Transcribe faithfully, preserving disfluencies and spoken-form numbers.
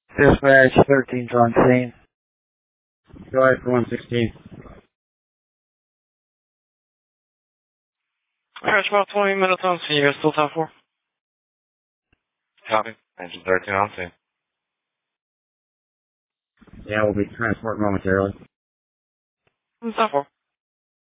Dispatch thirteen's on scene. Go ahead for one sixteen. Alright, it's about twenty minutes on scene. You guys still time for? Copy. Engine thirteen on scene. Yeah, we'll be transporting momentarily. What's that for?